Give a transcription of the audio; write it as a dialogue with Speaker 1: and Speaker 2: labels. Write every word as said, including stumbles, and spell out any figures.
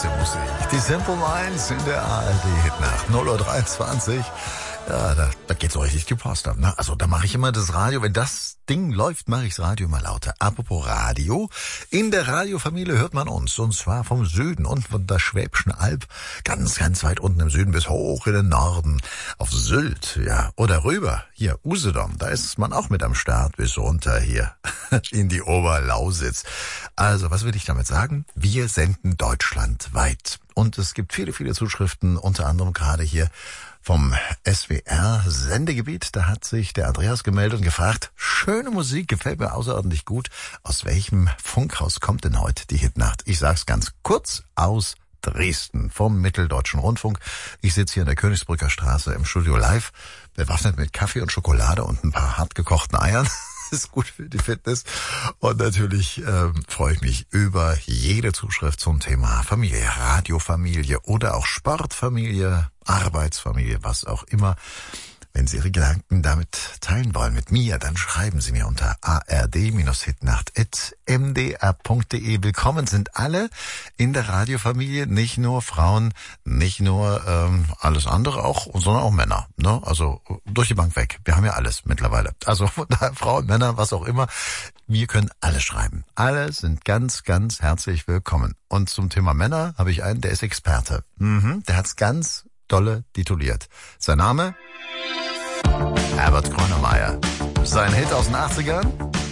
Speaker 1: beste Musik. Die Simple Minds in der A R D-Hitnacht. null Uhr dreiundzwanzig. Ja, da, da geht's so richtig die Post ab, ne? Also da mache ich immer das Radio, wenn das Ding läuft, mache ich das Radio mal lauter. Apropos Radio, in der Radiofamilie hört man uns, und zwar vom Süden und von der Schwäbischen Alb, ganz, ganz weit unten im Süden bis hoch in den Norden, auf Sylt, ja, oder rüber, hier, Usedom, da ist man auch mit am Start, bis runter hier in die Oberlausitz. Also, was will ich damit sagen? Wir senden deutschlandweit. Und es gibt viele, viele Zuschriften, unter anderem gerade hier vom S W R-Sendegebiet. Da hat sich der Andreas gemeldet und gefragt, schöne Musik, gefällt mir außerordentlich gut. Aus welchem Funkhaus kommt denn heute die Hitnacht? Ich sag's ganz kurz, aus Dresden, vom Mitteldeutschen Rundfunk. Ich sitze hier in der Königsbrücker Straße im Studio Live, bewaffnet mit Kaffee und Schokolade und ein paar hartgekochten Eiern. Ist gut für die Fitness. Und natürlich ähm, freue ich mich über jede Zuschrift zum Thema Familie, Radiofamilie oder auch Sportfamilie, Arbeitsfamilie, was auch immer. Wenn Sie Ihre Gedanken damit teilen wollen mit mir, dann schreiben Sie mir unter a r d hitnacht at m d r punkt d e. Willkommen sind alle in der Radiofamilie, nicht nur Frauen, nicht nur ähm, alles andere auch, sondern auch Männer. Ne? Also durch die Bank weg. Wir haben ja alles mittlerweile. Also Frauen, Männer, was auch immer. Wir können alle schreiben. Alle sind ganz, ganz herzlich willkommen. Und zum Thema Männer habe ich einen, der ist Experte. Mhm, der hat's ganz dolle tituliert. Sein Name? Herbert Grönemeyer. Sein Hit aus den achtzigern?